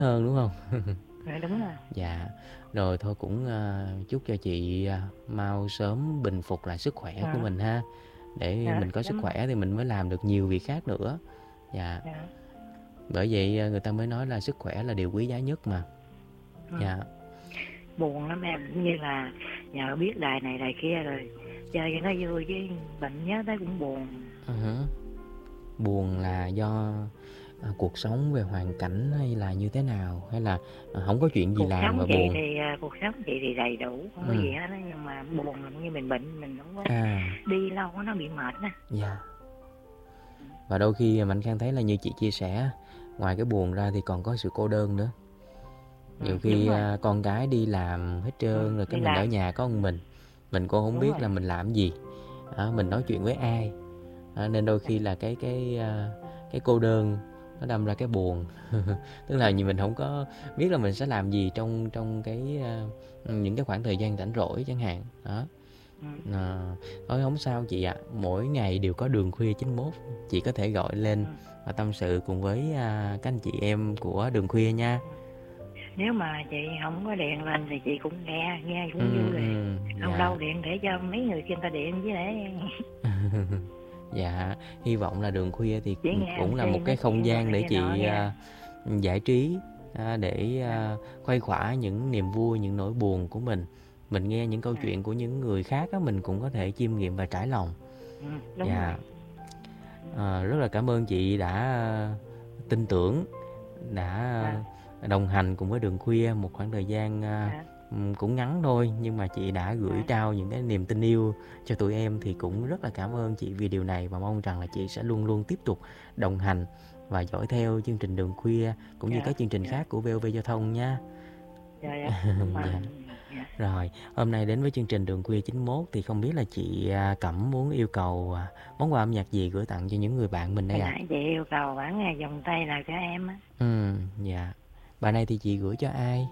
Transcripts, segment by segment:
hơn, đúng không? Dạ, đúng rồi. Dạ, rồi thôi cũng, chúc cho chị, mau sớm bình phục lại sức khỏe của Dạ, mình ha, để dạ, mình có sức cảm ơn. khỏe thì mình mới làm được nhiều việc khác nữa. Dạ, Dạ, bởi vậy, người ta mới nói là sức khỏe là điều quý giá nhất mà. ừm, Dạ, buồn lắm em, cũng như là nhờ biết đài này đài kia rồi chơi cho nó vui chứ bệnh nhớ tới cũng buồn. hứm, buồn là do, cuộc sống về hoàn cảnh hay là như thế nào? Hay là, hổng có chuyện gì Cuộc làm sống mà chị buồn? thì, đầy đủ, không có gì Ừm, hết á, nhưng mà buồn là như mình bệnh, mình hổng có à, đi lâu á nó bị mệt á. dạ. Và đôi khi Mạnh Khang thấy là như chị chia sẻ, ngoài cái buồn ra thì còn có sự cô đơn nữa. Nhiều Đúng khi, rồi, con cái đi làm hết trơn rồi đi cái mình ở làm, nhà có một mình cũng hổng đúng biết rồi, là mình làm gì, đó, mình nói chuyện với ai. Nên đôi khi là cái cô đơn nó đâm ra cái buồn. Tức là mình hổng có biết là mình sẽ làm gì trong trong những cái khoảng thời gian rảnh rỗi chẳng hạn, đó. ừm, Ờ, thôi hổng sao chị ạ, mỗi ngày đều có Đường Khuya 91, chị có thể gọi lên ừm, và tâm sự cùng với, các anh chị em của Đường Khuya nha. nếu mà chị hổng có điện lên thì chị cũng nghe, nghe cũng vui rồi, lâu Dạ. lâu điện để cho mấy người kia người ta điện chứ để Dạ, hy vọng là Đường Khuya thì, chỉ nghe cũng là MC một cái nói không chuyện đồ gian này để kia nọ chị, nghe. giải trí, để, Dạ, khuây khỏa những niềm vui, những nỗi buồn của mình. Mình nghe những câu dạ, chuyện của những người khác á, mình cũng có thể chiêm nghiệm và trải lòng. đúng rồi, Dạ, rất là cảm ơn chị đã, tin tưởng, đã dạ, đồng hành cùng với Đường Khuya một khoảng thời gian, dạ, cũng ngắn thôi, nhưng mà chị đã gửi dạ, trao những cái niềm tin yêu cho tụi em thì cũng rất là cảm ơn chị vì điều này và mong rằng là chị sẽ luôn luôn tiếp tục đồng hành và dõi theo chương trình Đường Khuya cũng như dạ, các chương trình dạ, khác của VOV Giao thông nha. dạ, dạ, cảm Dạ. ơn, dạ. Rồi, hôm nay đến với chương trình Đường Khuya 91 thì không biết là chị, Cẩm muốn yêu cầu, món quà âm nhạc gì gửi tặng cho những người bạn mình đây Hồi ạ? nãy chị yêu cầu bản nghe vòng tay là cho em á. Dạ. Bài này thì chị gửi cho ai?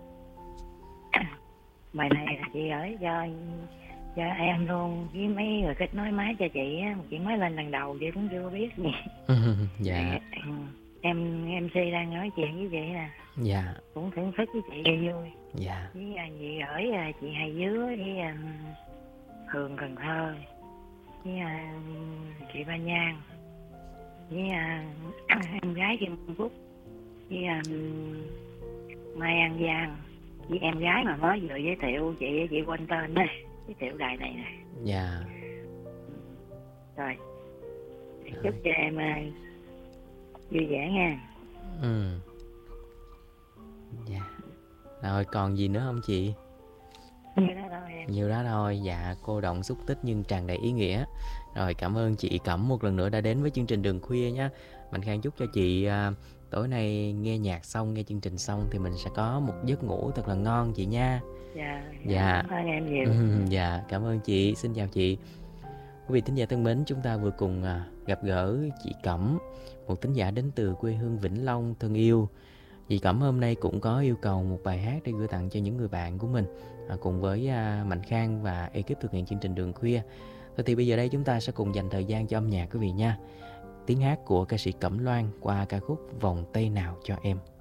Bài này là chị gửi cho em luôn với mấy người kết nối máy cho chị á, chị mới lên lần đầu chị cũng chưa biết gì. Dạ, Em MC đang nói chuyện với chị nè, dạ, cũng thưởng thức với chị cho vui. dạ, Với chị gửi chị Hai Dứa với Hường Cần Thơ, với chị Ba Nhan, với em gái Kim Phúc, với Mai An Giang, với em gái mà mới vừa giới thiệu chị quên tên đây, giới thiệu đài này nè. dạ. Rồi, chúc Rồi, cho em vui vẻ nha. ừm, dạ. Rồi còn gì nữa không chị? Như đó thôi em. Nhiều đó thôi, dạ, cô đọng xúc tích nhưng tràn đầy ý nghĩa. Rồi, cảm ơn chị Cẩm một lần nữa đã đến với chương trình Đường Khuya nha. Mạnh Khang chúc cho chị, tối nay nghe nhạc xong, nghe chương trình xong thì mình sẽ có một giấc ngủ thật là ngon chị nha. Dạ, dạ, Dạ, cảm ơn em nhiều. dạ, cảm ơn chị, xin chào chị. Quý vị thính giả thân mến, chúng ta vừa cùng, gặp gỡ chị Cẩm, một thính giả đến từ quê hương Vĩnh Long thân yêu. Chị Cẩm hôm nay cũng có yêu cầu một bài hát để gửi tặng cho những người bạn của mình, cùng với, Mạnh Khang và ekip thực hiện chương trình Đường Khuya. Thôi thì bây giờ đây chúng ta sẽ cùng dành thời gian cho âm nhạc quý vị nha. Tiếng hát của ca sĩ Cẩm Loan qua ca khúc Vòng tay nào cho em.